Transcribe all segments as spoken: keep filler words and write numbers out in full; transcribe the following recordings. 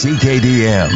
C K D M.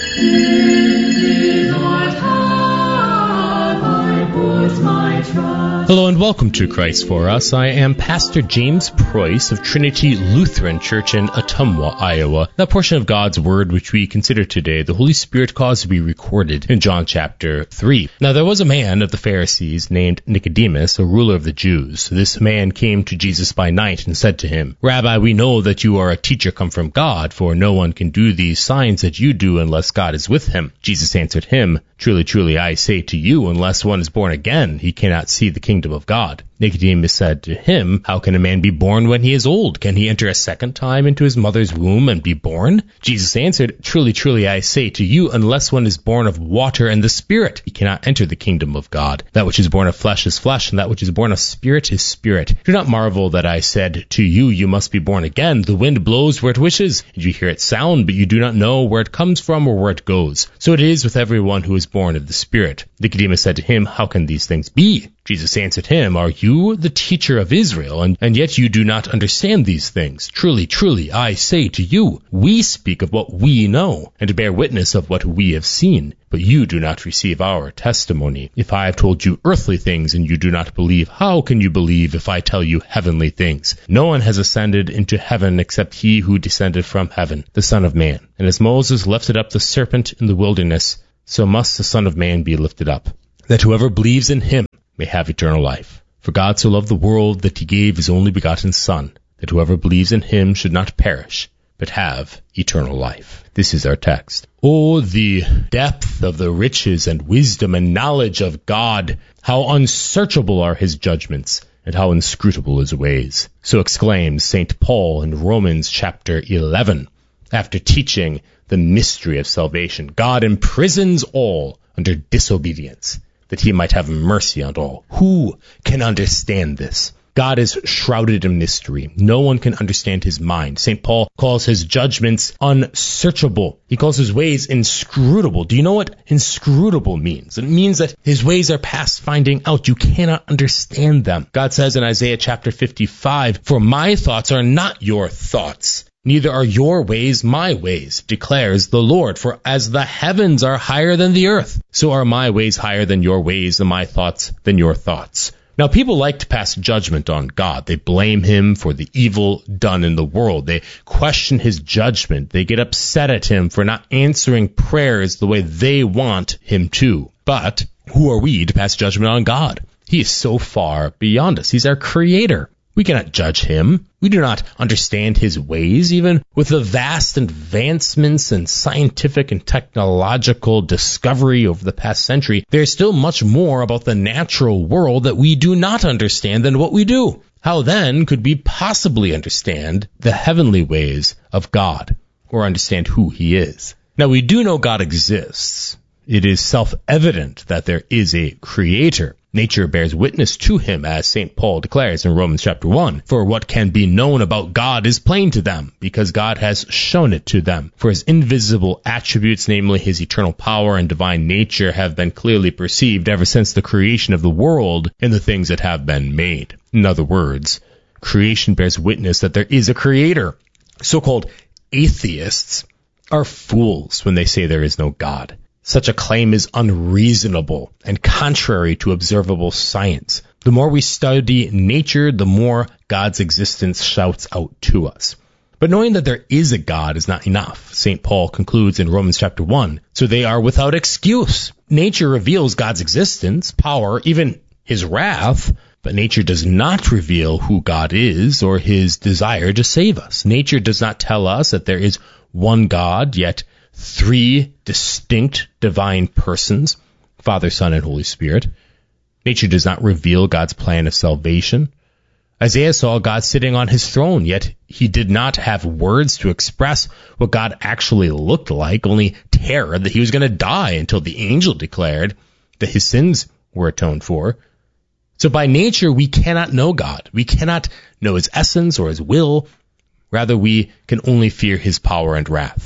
Hello and welcome to Christ For Us. I am Pastor James Preuss of Trinity Lutheran Church in Ottumwa, Iowa. That portion of God's Word which we consider today, the Holy Spirit caused to be recorded in John chapter three. Now there was a man of the Pharisees named Nicodemus, a ruler of the Jews. This man came to Jesus by night and said to him, Rabbi, we know that you are a teacher come from God, for no one can do these signs that you do unless God is with him. Jesus answered him, Truly, truly, I say to you, unless one is born again, he cannot see the kingdom of God. Nicodemus said to him, How can a man be born when he is old? Can he enter a second time into his mother's womb and be born? Jesus answered, Truly, truly, I say to you, unless one is born of water and the Spirit, he cannot enter the kingdom of God. That which is born of flesh is flesh, and that which is born of spirit is spirit. Do not marvel that I said to you, you must be born again. The wind blows where it wishes, and you hear its sound, but you do not know where it comes from or where it goes. So it is with everyone who is born of the Spirit. Nicodemus said to him, How can these things be? Jesus answered him, Are you the teacher of Israel, and, and yet you do not understand these things? Truly, truly, I say to you, we speak of what we know, and bear witness of what we have seen, but you do not receive our testimony. If I have told you earthly things, and you do not believe, how can you believe if I tell you heavenly things? No one has ascended into heaven except he who descended from heaven, the Son of Man. And as Moses lifted up the serpent in the wilderness, so must the Son of Man be lifted up, that whoever believes in him may have eternal life. For God so loved the world that he gave his only begotten Son, that whoever believes in him should not perish, but have eternal life. This is our text. Oh, the depth of the riches and wisdom and knowledge of God! How unsearchable are his judgments, and how inscrutable his ways. So exclaims Saint Paul in Romans chapter eleven, after teaching the mystery of salvation. God imprisons all under disobedience, that he might have mercy on all. Who can understand this? God is shrouded in mystery. No one can understand his mind. Saint Paul calls his judgments unsearchable. He calls his ways inscrutable. Do you know what inscrutable means? It means that his ways are past finding out. You cannot understand them. God says in Isaiah chapter fifty-five, For my thoughts are not your thoughts, neither are your ways my ways, declares the Lord. For as the heavens are higher than the earth, so are my ways higher than your ways, and my thoughts than your thoughts. Now, people like to pass judgment on God. They blame him for the evil done in the world. They question his judgment. They get upset at him for not answering prayers the way they want him to. But who are we to pass judgment on God? He is so far beyond us. He's our creator. We cannot judge him. We do not understand his ways. Even with the vast advancements in scientific and technological discovery over the past century, there is still much more about the natural world that we do not understand than what we do. How then could we possibly understand the heavenly ways of God or understand who he is? Now, we do know God exists. It is self-evident that there is a creator. Nature bears witness to him, as Saint Paul declares in Romans chapter one. For what can be known about God is plain to them, because God has shown it to them. For his invisible attributes, namely his eternal power and divine nature, have been clearly perceived ever since the creation of the world in the things that have been made. In other words, creation bears witness that there is a creator. So-called atheists are fools when they say there is no God. Such a claim is unreasonable and contrary to observable science. The more we study nature, the more God's existence shouts out to us. But knowing that there is a God is not enough. Saint Paul concludes in Romans chapter one, so they are without excuse. Nature reveals God's existence, power, even his wrath, but nature does not reveal who God is or his desire to save us. Nature does not tell us that there is one God, yet three distinct divine persons, Father, Son, and Holy Spirit. Nature does not reveal God's plan of salvation. Isaiah saw God sitting on his throne, yet he did not have words to express what God actually looked like, only terror that he was going to die until the angel declared that his sins were atoned for. So by nature, we cannot know God. We cannot know his essence or his will. Rather, we can only fear his power and wrath.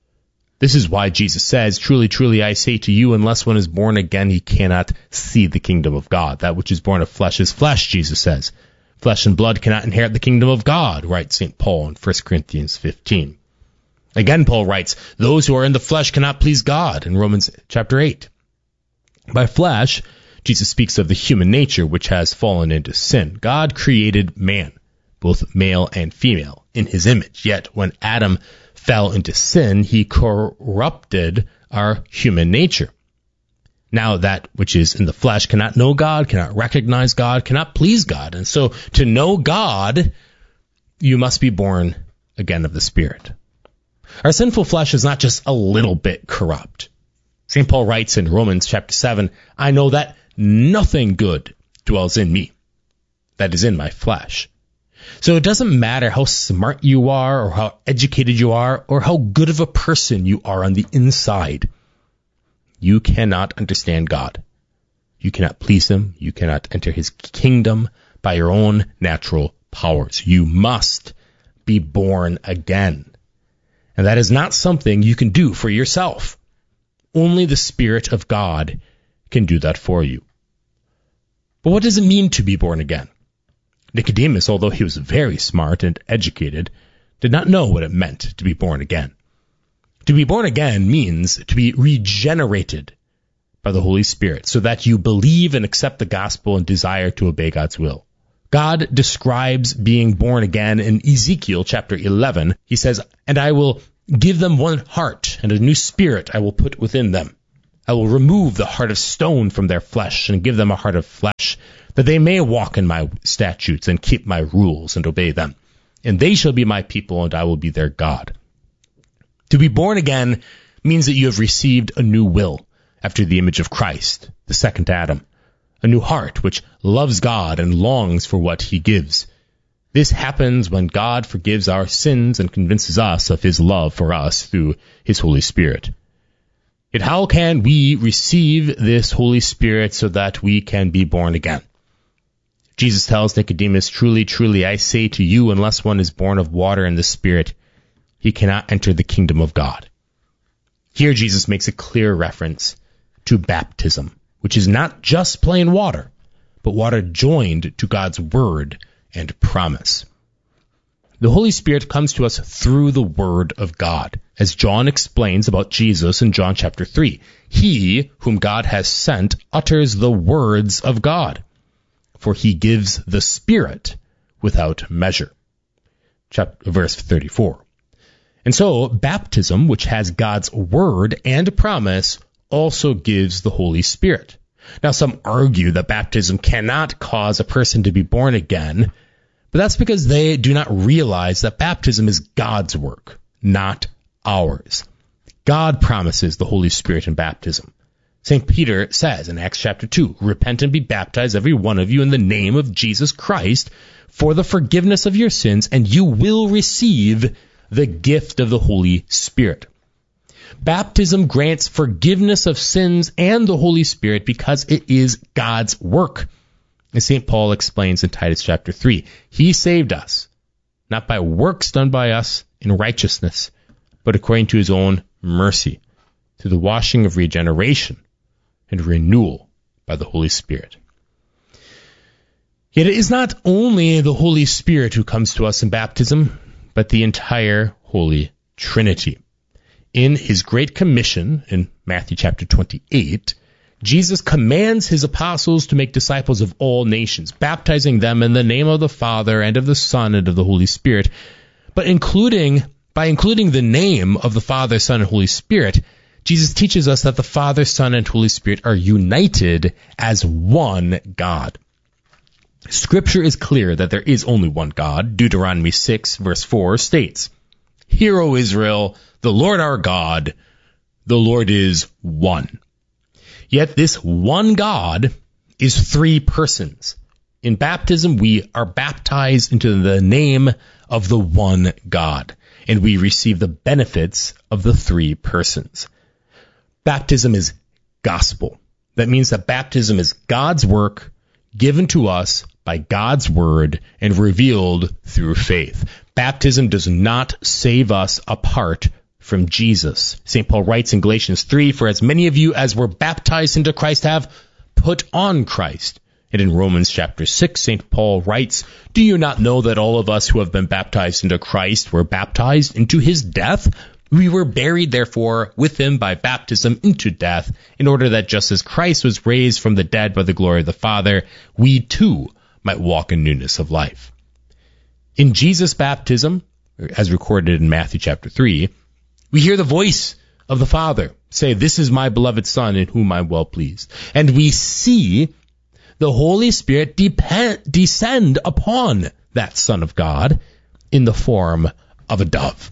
This is why Jesus says, Truly, truly, I say to you, unless one is born again, he cannot see the kingdom of God. That which is born of flesh is flesh, Jesus says. Flesh and blood cannot inherit the kingdom of God, writes Saint Paul in First Corinthians fifteen. Again, Paul writes, those who are in the flesh cannot please God in Romans chapter eight. By flesh, Jesus speaks of the human nature which has fallen into sin. God created man, both male and female, in his image. Yet when Adam fell into sin, he corrupted our human nature. Now that which is in the flesh cannot know God, cannot recognize God, cannot please God. And so to know God, you must be born again of the Spirit. Our sinful flesh is not just a little bit corrupt. Saint Paul writes in Romans chapter seven, I know that nothing good dwells in me, that is in my flesh. So it doesn't matter how smart you are or how educated you are or how good of a person you are on the inside. You cannot understand God. You cannot please him. You cannot enter his kingdom by your own natural powers. You must be born again. And that is not something you can do for yourself. Only the Spirit of God can do that for you. But what does it mean to be born again? Nicodemus, although he was very smart and educated, did not know what it meant to be born again. To be born again means to be regenerated by the Holy Spirit so that you believe and accept the gospel and desire to obey God's will. God describes being born again in Ezekiel chapter eleven. He says, and I will give them one heart, and a new spirit I will put within them. I will remove the heart of stone from their flesh and give them a heart of flesh, that they may walk in my statutes and keep my rules and obey them. And they shall be my people, and I will be their God. To be born again means that you have received a new will after the image of Christ, the second Adam, a new heart which loves God and longs for what he gives. This happens when God forgives our sins and convinces us of his love for us through his Holy Spirit. Yet how can we receive this Holy Spirit so that we can be born again? Jesus tells Nicodemus, truly, truly, I say to you, unless one is born of water and the Spirit, he cannot enter the kingdom of God. Here Jesus makes a clear reference to baptism, which is not just plain water, but water joined to God's word and promise. The Holy Spirit comes to us through the word of God, as John explains about Jesus in John chapter three. He, whom God has sent, utters the words of God, for he gives the Spirit without measure. Chapter, verse thirty-four. And so, baptism, which has God's word and promise, also gives the Holy Spirit. Now, some argue that baptism cannot cause a person to be born again, but that's because they do not realize that baptism is God's work, not ours. God promises the Holy Spirit in baptism. Saint Peter says in Acts chapter two, repent and be baptized, every one of you, in the name of Jesus Christ, for the forgiveness of your sins, and you will receive the gift of the Holy Spirit. Baptism grants forgiveness of sins and the Holy Spirit because it is God's work. As Saint Paul explains in Titus chapter three, he saved us, not by works done by us in righteousness, but according to his own mercy, through the washing of regeneration and renewal by the Holy Spirit. Yet it is not only the Holy Spirit who comes to us in baptism, but the entire Holy Trinity. In his Great Commission in Matthew chapter twenty-eight, Jesus commands his apostles to make disciples of all nations, baptizing them in the name of the Father and of the Son and of the Holy Spirit. But including, by including the name of the Father, Son, and Holy Spirit, Jesus teaches us that the Father, Son, and Holy Spirit are united as one God. Scripture is clear that there is only one God. Deuteronomy six, verse four states, Hear, O Israel, the Lord our God, the Lord is one. Yet this one God is three persons. In baptism, we are baptized into the name of the one God, and we receive the benefits of the three persons. Baptism is gospel. That means that baptism is God's work given to us by God's word and revealed through faith. Baptism does not save us apart from Jesus. Saint Paul writes in Galatians three, For as many of you as were baptized into Christ have put on Christ. And in Romans chapter six, Saint Paul writes, Do you not know that all of us who have been baptized into Christ were baptized into his death? We were buried, therefore, with him by baptism into death, in order that just as Christ was raised from the dead by the glory of the Father, we too might walk in newness of life. In Jesus' baptism, as recorded in Matthew chapter three, we hear the voice of the Father say, "This is my beloved Son in whom I'm well pleased." And we see the Holy Spirit depend, descend upon that Son of God in the form of a dove.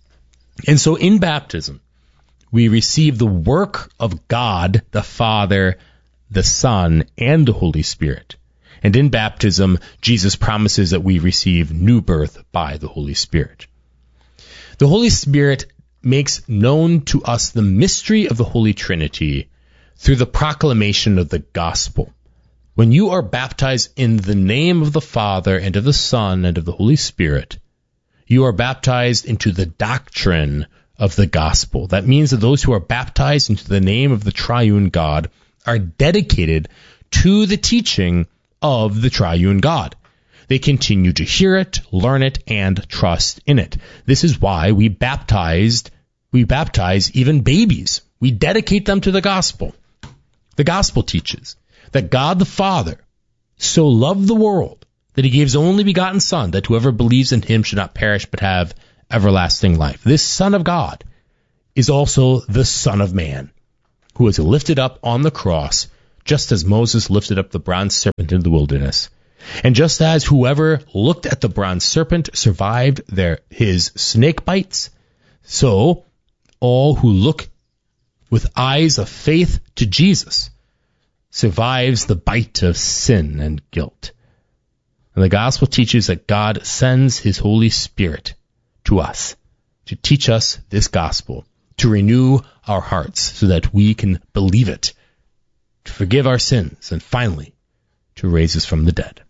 And so in baptism, we receive the work of God, the Father, the Son, and the Holy Spirit. And in baptism, Jesus promises that we receive new birth by the Holy Spirit. The Holy Spirit makes known to us the mystery of the Holy Trinity through the proclamation of the gospel. When you are baptized in the name of the Father and of the Son and of the Holy Spirit, you are baptized into the doctrine of the gospel. That means that those who are baptized into the name of the triune God are dedicated to the teaching of the triune God. They continue to hear it, learn it, and trust in it. This is why we baptized, we baptize even babies. We dedicate them to the gospel. The gospel teaches that God the Father so loved the world that he gave his only begotten Son, that whoever believes in him should not perish but have everlasting life. This Son of God is also the Son of Man, who was lifted up on the cross, just as Moses lifted up the bronze serpent in the wilderness. And just as whoever looked at the bronze serpent survived their his snake bites, so all who look with eyes of faith to Jesus survives the bite of sin and guilt. And the gospel teaches that God sends his Holy Spirit to us to teach us this gospel, to renew our hearts so that we can believe it, to forgive our sins, and finally, to raise us from the dead.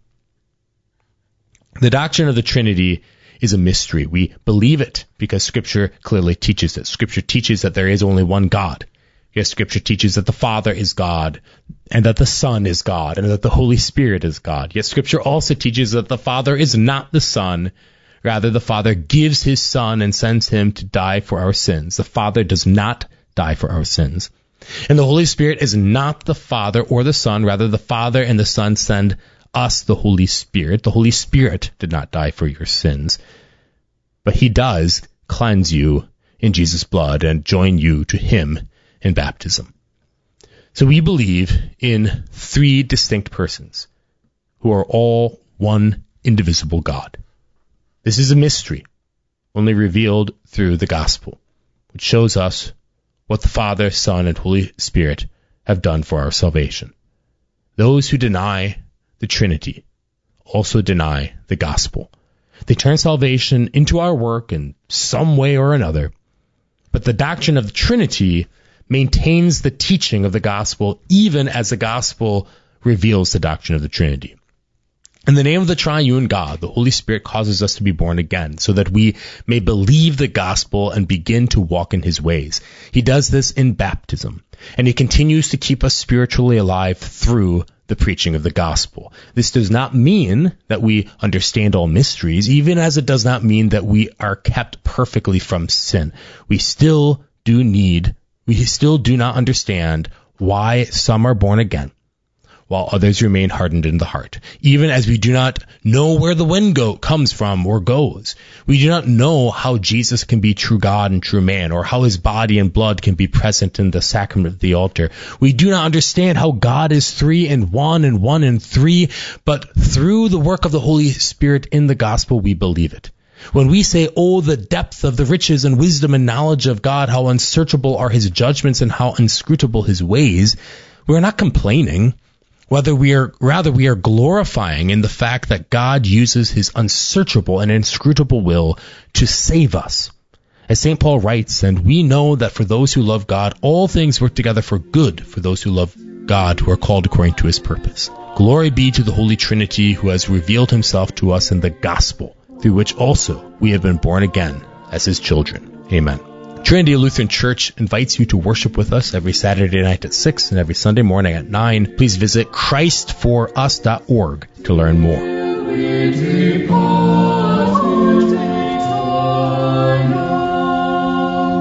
The doctrine of the Trinity is a mystery. We believe it because Scripture clearly teaches it. Scripture teaches that there is only one God. Yes, Scripture teaches that the Father is God, and that the Son is God, and that the Holy Spirit is God. Yet Scripture also teaches that the Father is not the Son. Rather, the Father gives his Son and sends him to die for our sins. The Father does not die for our sins. And the Holy Spirit is not the Father or the Son. Rather, the Father and the Son send us the Holy Spirit. The Holy Spirit did not die for your sins, but he does cleanse you in Jesus' blood and join you to him in baptism. So we believe in three distinct persons who are all one indivisible God. This is a mystery only revealed through the gospel, which shows us what the Father, Son, and Holy Spirit have done for our salvation. Those who deny the Trinity also deny the gospel. They turn salvation into our work in some way or another, but the doctrine of the Trinity maintains the teaching of the gospel even as the gospel reveals the doctrine of the Trinity. In the name of the triune God, the Holy Spirit causes us to be born again so that we may believe the gospel and begin to walk in his ways. He does this in baptism, and he continues to keep us spiritually alive through the preaching of the gospel. This does not mean that we understand all mysteries, even as it does not mean that we are kept perfectly from sin. We still do need, we still do not understand why some are born again, while others remain hardened in the heart. Even as we do not know where the wind go, comes from or goes. We do not know how Jesus can be true God and true man, or how his body and blood can be present in the sacrament of the altar. We do not understand how God is three and one and one and three, but through the work of the Holy Spirit in the gospel, we believe it. When we say, oh, the depth of the riches and wisdom and knowledge of God, how unsearchable are his judgments and how inscrutable his ways, we're not complaining. Whether we are, rather we are glorifying in the fact that God uses his unsearchable and inscrutable will to save us. As Saint Paul writes, and we know that for those who love God, all things work together for good for those who love God, who are called according to his purpose. Glory be to the Holy Trinity, who has revealed himself to us in the gospel, through which also we have been born again as his children. Amen. Trinity Lutheran Church invites you to worship with us every Saturday night at six and every Sunday morning at nine. Please visit christ for us dot org to learn more.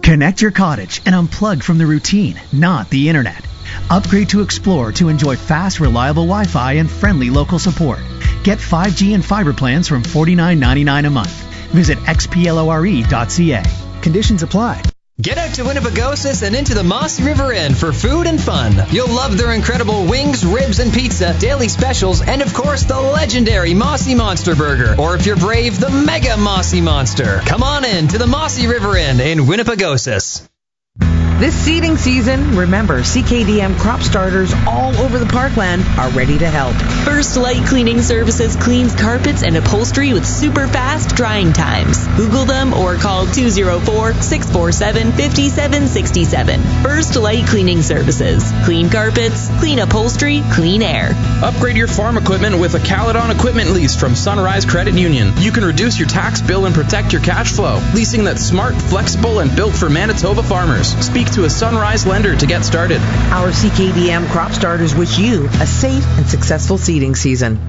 Connect your cottage and unplug from the routine, not the internet. Upgrade to Explore to enjoy fast, reliable Wi-Fi and friendly local support. Get five G and fiber plans from forty-nine ninety-nine a month. Visit x p lore dot c a. Conditions apply. Get out to Winnipegosis and into the Mossy River Inn for food and fun. You'll love their incredible wings, ribs, and pizza, daily specials, and of course the legendary Mossy Monster Burger. Or if you're brave, the Mega Mossy Monster. Come on in to the Mossy River Inn in Winnipegosis. This seeding season, remember, C K D M crop starters all over the parkland are ready to help. First Light Cleaning Services cleans carpets and upholstery with super fast drying times. Google them or call two oh four, six four seven, five seven six seven. First Light Cleaning Services. Clean carpets, clean upholstery, clean air. Upgrade your farm equipment with a Caledon equipment lease from Sunrise Credit Union. You can reduce your tax bill and protect your cash flow. Leasing that's smart, flexible, and built for Manitoba farmers. Speak to a Sunrise lender to get started. Our C K D M crop starters wish you a safe and successful seeding season.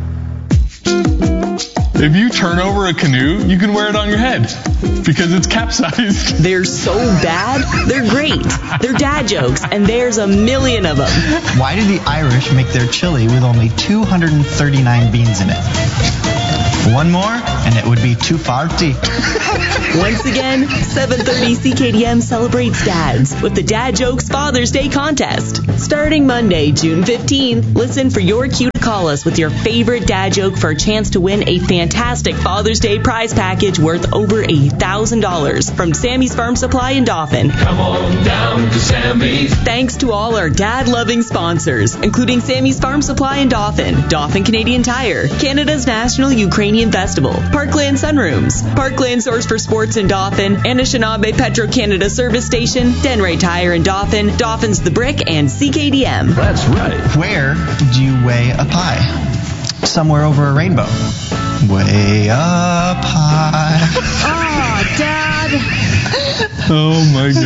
If you turn over a canoe, you can wear it on your head because it's capsized. They're so bad, they're great. They're dad jokes, and there's a million of them. Why do the Irish make their chili with only two hundred thirty-nine beans in it? One more, and it would be too farty. Once again, seven thirty C K D M celebrates dads with the Dad Jokes Father's Day Contest. Starting Monday, June fifteenth, listen for your cue to call us with your favorite dad joke for a chance to win a fantastic Father's Day prize package worth over one thousand dollars from Sammy's Farm Supply in Dauphin. Come on down to Sammy's. Thanks to all our dad-loving sponsors, including Sammy's Farm Supply in Dauphin, Dauphin Canadian Tire, Canada's National Ukrainian Festival, Parkland Sunrooms, Parkland Source for Sports in Dauphin, Anishinaabe Petro-Canada Service Station, Denray Tire in Dauphin, Dauphin's The Brick, and C K D M. That's right. Where do you weigh a pie? Somewhere over a rainbow. Way up high. Oh, Dad. Oh my God.